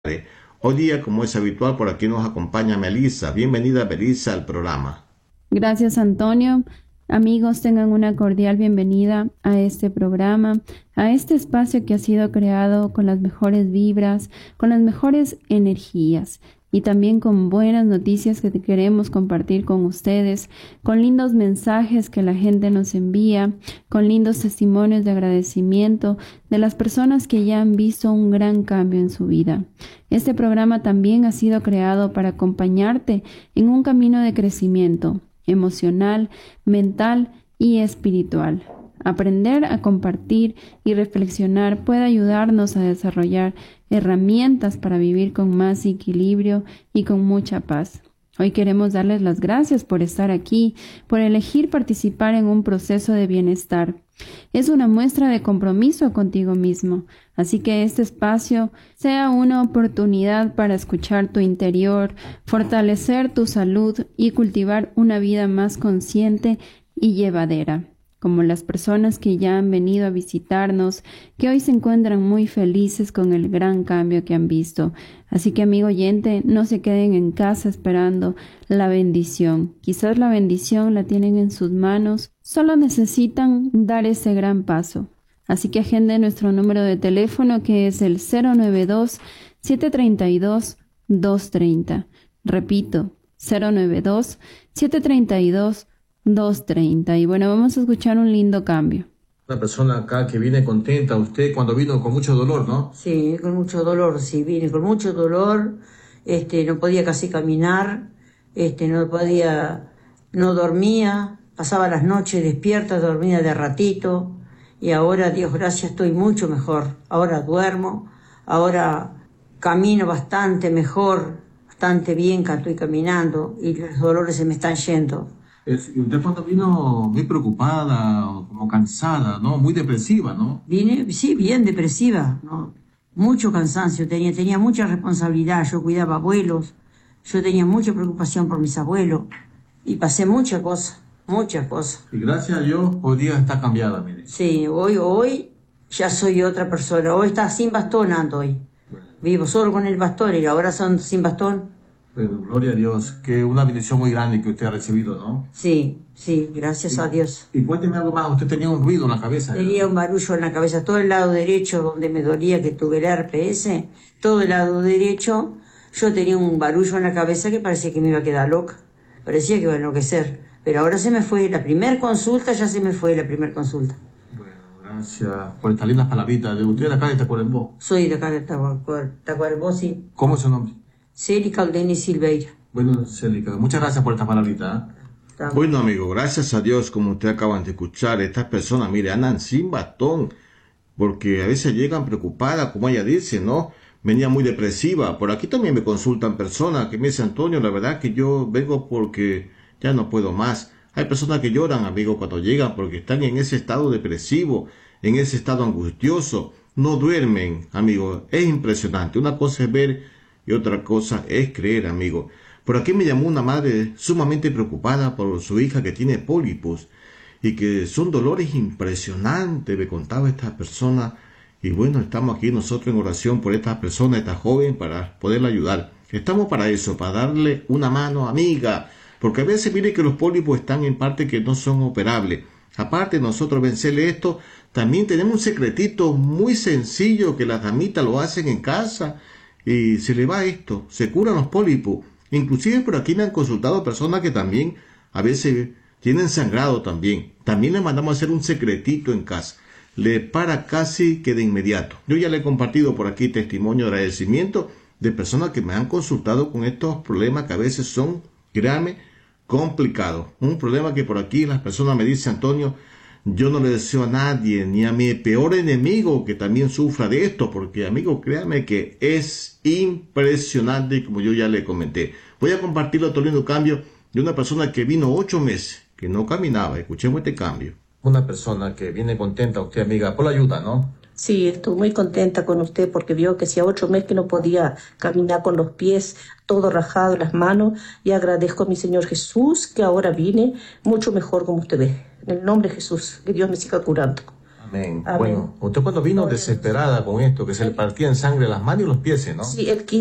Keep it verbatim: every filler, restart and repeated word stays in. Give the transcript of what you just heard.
Hoy día, como es habitual, por aquí nos acompaña Melissa. Bienvenida, Melissa, al programa. Gracias, Antonio. Amigos, tengan una cordial bienvenida a este programa, a este espacio que ha sido creado con las mejores vibras, con las mejores energías y también con buenas noticias que queremos compartir con ustedes, con lindos mensajes que la gente nos envía, con lindos testimonios de agradecimiento de las personas que ya han visto un gran cambio en su vida. Este programa también ha sido creado para acompañarte en un camino de crecimiento emocional, mental y espiritual. Aprender a compartir y reflexionar puede ayudarnos a desarrollar herramientas para vivir con más equilibrio y con mucha paz. Hoy queremos darles las gracias por estar aquí, por elegir participar en un proceso de bienestar. Es una muestra de compromiso contigo mismo, así que este espacio sea una oportunidad para escuchar tu interior, fortalecer tu salud y cultivar una vida más consciente y llevadera, como las personas que ya han venido a visitarnos, que hoy se encuentran muy felices con el gran cambio que han visto. Así que, amigo oyente, no se queden en casa esperando la bendición. Quizás la bendición la tienen en sus manos, solo necesitan dar ese gran paso. Así que agenden nuestro número de teléfono, que es el cero nueve dos, siete tres dos, dos tres cero. Repito, cero nueve dos, siete tres dos, dos treinta. Y bueno, vamos a escuchar un lindo cambio. Una persona acá que viene contenta, usted cuando vino con mucho dolor, ¿no? Sí, con mucho dolor, sí, vine con mucho dolor, este, no podía casi caminar, este, no podía, no dormía, pasaba las noches despierta, dormía de ratito, y ahora, Dios gracias, estoy mucho mejor. Ahora duermo, ahora camino bastante mejor, bastante bien que estoy caminando, y los dolores se me están yendo. Es, usted cuando vino muy preocupada, como cansada, ¿no? Muy depresiva, ¿no? Vine, sí, bien depresiva, ¿no? Mucho cansancio tenía, tenía mucha responsabilidad, yo cuidaba abuelos, yo tenía mucha preocupación por mis abuelos, y pasé muchas cosas, muchas cosas. Y gracias a Dios, hoy día está cambiada, mire. Sí, hoy, hoy ya soy otra persona, hoy está sin bastón ando hoy. Bueno. Vivo solo con el bastón y ahora son sin bastón. Pero gloria a Dios, que una bendición muy grande que usted ha recibido, ¿no? Sí, sí, gracias y, a Dios. Y cuénteme algo más, usted tenía un ruido en la cabeza. Tenía un barullo en la cabeza, todo el lado derecho donde me dolía que tuve el herpes ese, todo el lado derecho, yo tenía un barullo en la cabeza que parecía que me iba a quedar loca, parecía que iba a enloquecer, pero ahora se me fue, la primer consulta ya se me fue, la primer consulta. Bueno, gracias por estas lindas palabritas. ¿De usted de acá de Tacuarembó? Soy de acá de Tacuarembó, sí. ¿Cómo es su nombre? Célica Aldeni Silveira. Bueno, Célica, muchas gracias por esta palabrita. ¿eh? Bueno, amigo, gracias a Dios, como ustedes acaban de escuchar, estas personas, mire, andan sin bastón, porque a veces llegan preocupadas, como ella dice, ¿no? Venía muy depresiva. Por aquí también me consultan personas que me dicen, Antonio, la verdad que yo vengo porque ya no puedo más. Hay personas que lloran, amigo, cuando llegan porque están en ese estado depresivo, en ese estado angustioso. No duermen, amigo. Es impresionante. Una cosa es ver y otra cosa es creer, amigo. Por aquí me llamó una madre sumamente preocupada por su hija que tiene pólipos y que son dolores impresionantes, me contaba esta persona. Y bueno, estamos aquí nosotros en oración por esta persona, esta joven, para poderla ayudar. Estamos para eso, para darle una mano amiga, porque a veces mire que los pólipos están en parte que no son operables. Aparte de nosotros vencerle esto, también tenemos un secretito muy sencillo que las damitas lo hacen en casa. Y se le va esto, se curan los pólipos. Inclusive por aquí me han consultado personas que también a veces tienen sangrado también. También les mandamos a hacer un secretito en casa. Le para casi que de inmediato. Yo ya le he compartido por aquí testimonio de agradecimiento de personas que me han consultado con estos problemas que a veces son, créanme, complicados. Un problema que por aquí las personas me dicen, Antonio, yo no le deseo a nadie, ni a mi peor enemigo que también sufra de esto, porque, amigo, créame que es impresionante, como yo ya le comenté. Voy a compartir otro lindo cambio de una persona que vino ocho meses, que no caminaba. Escuchemos este cambio. Una persona que viene contenta, usted, amiga, por la ayuda, ¿no? Sí, estoy muy contenta con usted porque vio que hacía ocho meses que no podía caminar con los pies, todo rajado, las manos, y agradezco a mi Señor Jesús que ahora vine mucho mejor como usted ve. En el nombre de Jesús, que Dios me siga curando. Amén. Amén. Bueno, usted cuando vino desesperada con esto, que se le partían sangre las manos y los pies, ¿no? Sí, el